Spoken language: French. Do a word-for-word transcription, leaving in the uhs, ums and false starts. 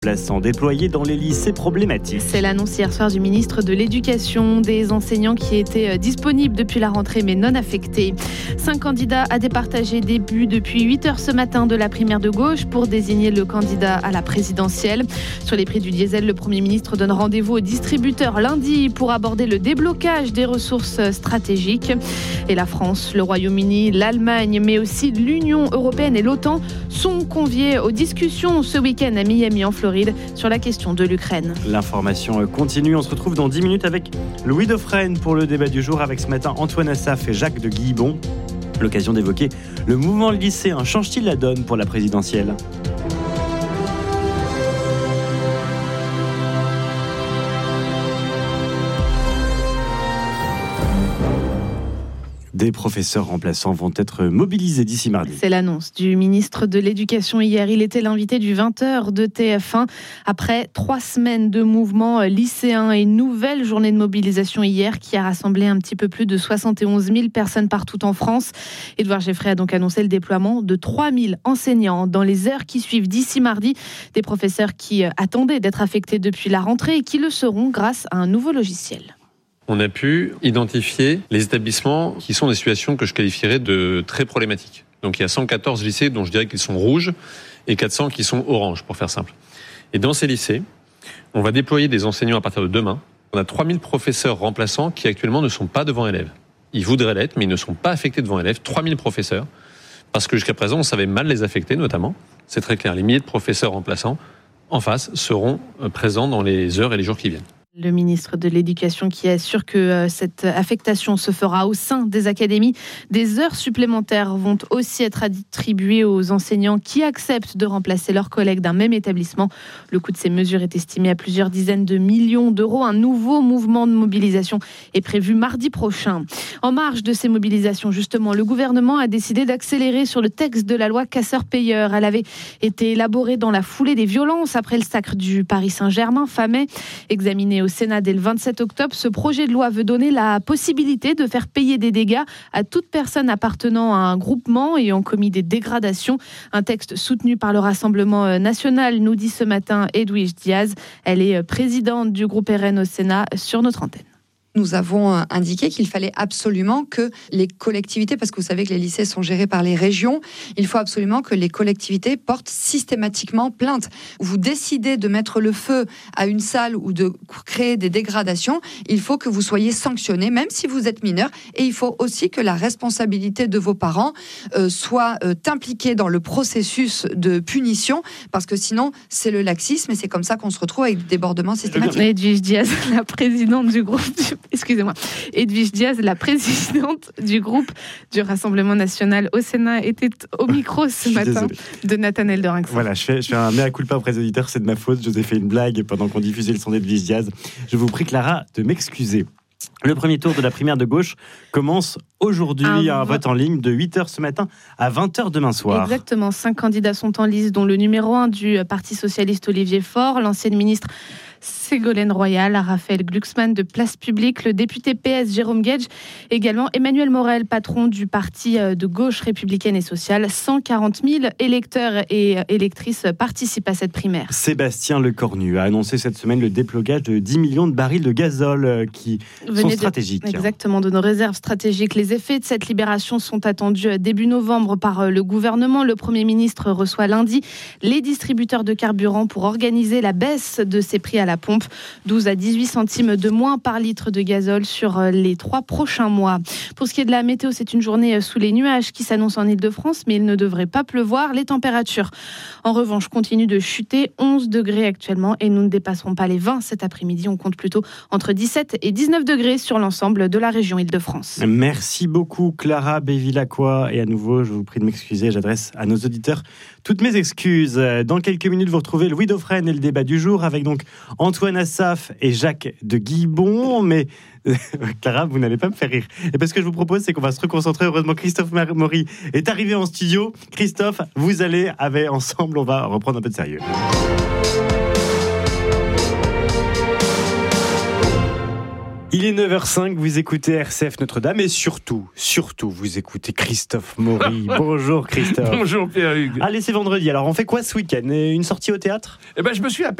Remplaçants déployés dans les lycées problématiques. C'est l'annonce hier soir du ministre de l'Éducation, des enseignants qui étaient disponibles depuis la rentrée mais non affectés. Cinq candidats à départager début depuis huit heures ce matin de la primaire de gauche pour désigner le candidat à la présidentielle. Sur les prix du diesel, le Premier ministre donne rendez-vous aux distributeurs lundi pour aborder le déblocage des ressources stratégiques. Et la France, le Royaume-Uni, l'Allemagne, mais aussi l'Union européenne et l'OTAN sont conviés aux discussions ce week-end à Miami en Floride sur la question de l'Ukraine. L'information continue. On se retrouve dans dix minutes avec Louis Dauphren pour le débat du jour avec ce matin Antoine Assaf et Jacques de Guillebon. L'occasion d'évoquer le mouvement lycéen. Change-t-il la donne pour la présidentielle ? Des professeurs remplaçants vont être mobilisés d'ici mardi. C'est l'annonce du ministre de l'Éducation hier. Il était l'invité du vingt heures de T F un. Après trois semaines de mouvement lycéen et une nouvelle journée de mobilisation hier qui a rassemblé un petit peu plus de soixante et onze mille personnes partout en France. Édouard Geffray a donc annoncé le déploiement de trois mille enseignants dans les heures qui suivent d'ici mardi. Des professeurs qui attendaient d'être affectés depuis la rentrée et qui le seront grâce à un nouveau logiciel. On a pu identifier les établissements qui sont des situations que je qualifierais de très problématiques. Donc il y a cent quatorze lycées dont je dirais qu'ils sont rouges et quatre cents qui sont oranges, pour faire simple. Et dans ces lycées, on va déployer des enseignants à partir de demain. On a trois mille professeurs remplaçants qui actuellement ne sont pas devant élèves. Ils voudraient l'être, mais ils ne sont pas affectés devant élèves. trois mille professeurs, parce que jusqu'à présent, on savait mal les affecter notamment. C'est très clair, les milliers de professeurs remplaçants en face seront présents dans les heures et les jours qui viennent. Le ministre de l'Éducation qui assure que cette affectation se fera au sein des académies. Des heures supplémentaires vont aussi être attribuées aux enseignants qui acceptent de remplacer leurs collègues d'un même établissement. Le coût de ces mesures est estimé à plusieurs dizaines de millions d'euros. Un nouveau mouvement de mobilisation est prévu mardi prochain. En marge de ces mobilisations, justement, le gouvernement a décidé d'accélérer sur le texte de la loi casseurs-payeurs. Elle avait été élaborée dans la foulée des violences après le sacre du Paris Saint-Germain, fin mai. Examiné au Sénat dès le vingt-sept octobre, ce projet de loi veut donner la possibilité de faire payer des dégâts à toute personne appartenant à un groupement ayant commis des dégradations. Un texte soutenu par le Rassemblement national, nous dit ce matin Edwige Diaz. Elle est présidente du groupe R N au Sénat sur notre antenne. Nous avons indiqué qu'il fallait absolument que les collectivités, parce que vous savez que les lycées sont gérés par les régions, il faut absolument que les collectivités portent systématiquement plainte. Vous décidez de mettre le feu à une salle ou de créer des dégradations, il faut que vous soyez sanctionné, même si vous êtes mineur, et il faut aussi que la responsabilité de vos parents euh, soit euh, impliquée dans le processus de punition, parce que sinon, c'est le laxisme, et c'est comme ça qu'on se retrouve avec des débordements systématiques. Edwige Diaz, la présidente du groupe du... Excusez-moi, Edwige Diaz, la présidente du groupe du Rassemblement national au Sénat, était au micro ce matin désolé. de Nathanaël Derinx. Voilà, je fais, je fais un mea culpa auprès des auditeurs, c'est de ma faute, je vous ai fait une blague pendant qu'on diffusait le son d'Edwige Diaz. Je vous prie, Clara, de m'excuser. Le premier tour de la primaire de gauche commence aujourd'hui. Il y a un vote en ligne de huit heures ce matin à vingt heures demain soir. Exactement, cinq candidats sont en lice, dont le numéro un du Parti socialiste Olivier Faure, l'ancienne ministre Ségolène Royal, Raphaël Glucksmann de Place Publique, le député P S Jérôme Guedj, également Emmanuel Morel, patron du parti de gauche républicaine et sociale. cent quarante mille électeurs et électrices participent à cette primaire. Sébastien Lecornu a annoncé cette semaine le déblocage de dix millions de barils de gazole qui Venez sont stratégiques. De, exactement, de nos réserves stratégiques. Les effets de cette libération sont attendus début novembre par le gouvernement. Le Premier ministre reçoit lundi les distributeurs de carburant pour organiser la baisse de ces prix à la pompe. douze à dix-huit centimes de moins par litre de gazole sur les trois prochains mois. Pour ce qui est de la météo, c'est une journée sous les nuages qui s'annonce en Ile-de-France, mais il ne devrait pas pleuvoir. Les températures, en revanche, continuent de chuter. onze degrés actuellement et nous ne dépasserons pas les vingt cet après-midi. On compte plutôt entre dix-sept et dix-neuf degrés sur l'ensemble de la région Ile-de-France. Merci beaucoup, Clara Bévilacqua. Et à nouveau, je vous prie de m'excuser. J'adresse à nos auditeurs toutes mes excuses. Dans quelques minutes, vous retrouvez Louis Dauphren et le débat du jour avec donc Antoine Assaf et Jacques de Guillebon. Mais Clara, vous n'allez pas me faire rire. Et parce que je vous propose, c'est qu'on va se reconcentrer. Heureusement, Christophe Maury est arrivé en studio. Christophe, vous allez, avec ensemble, on va reprendre un peu de sérieux. Il Il est neuf heures cinq, vous écoutez R C F Notre-Dame et surtout, surtout, vous écoutez Christophe Maury. Bonjour Christophe. Bonjour Pierre-Hugues. Allez, c'est vendredi. Alors, on fait quoi ce week-end? Une sortie au théâtre? Eh ben, je me suis